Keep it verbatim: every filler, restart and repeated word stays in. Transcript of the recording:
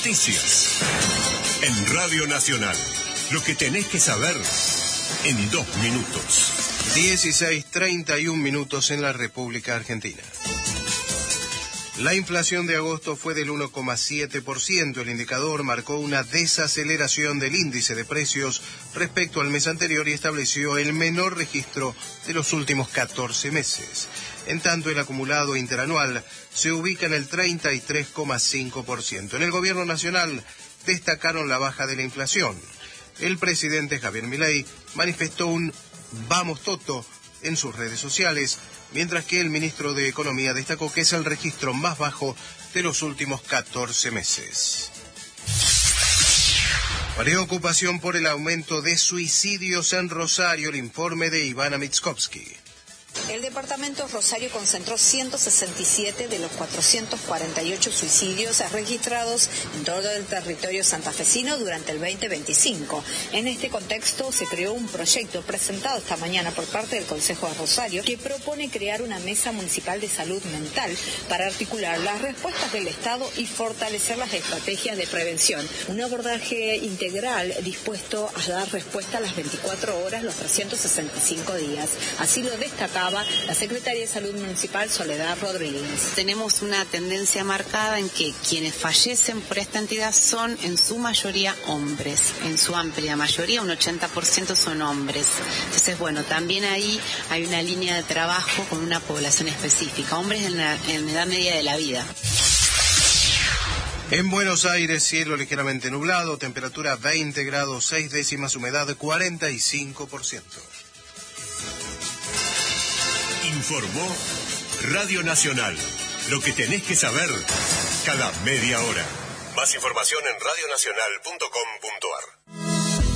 Noticias. En Radio Nacional. Lo que tenés que saber en dos minutos. dieciséis treinta y un minutos en la República Argentina. La inflación de agosto fue del uno coma siete por ciento. El indicador marcó una desaceleración del índice de precios respecto al mes anterior y estableció el menor registro de los últimos catorce meses. En tanto, el acumulado interanual se ubica en el treinta y tres coma cinco por ciento. En el gobierno nacional destacaron la baja de la inflación. El presidente Javier Milei manifestó un "Vamos Toto" en sus redes sociales, mientras que el ministro de Economía destacó que es el registro más bajo de los últimos catorce meses. Preocupación por el aumento de suicidios en Rosario, el informe de Ivana Mitskovsky. El departamento Rosario concentró ciento sesenta y siete de los cuatrocientos cuarenta y ocho suicidios registrados en todo el territorio santafesino durante el veinte veinticinco. En este contexto se creó un proyecto presentado esta mañana por parte del Consejo de Rosario que propone crear una mesa municipal de salud mental para articular las respuestas del Estado y fortalecer las estrategias de prevención. Un abordaje integral dispuesto a dar respuesta a las veinticuatro horas, los trescientos sesenta y cinco días. Así lo destacaba la secretaria de Salud Municipal, Soledad Rodríguez. Tenemos una tendencia marcada en que quienes fallecen por esta entidad son en su mayoría hombres, en su amplia mayoría, un ochenta por ciento son hombres. Entonces, bueno, también ahí hay una línea de trabajo con una población específica, hombres en la en edad media de la vida. En Buenos Aires, cielo ligeramente nublado, temperatura veinte grados seis décimas, humedad cuarenta y cinco por ciento. Informó Radio Nacional. Lo que tenés que saber cada media hora. Más información en radionacional punto com punto ar.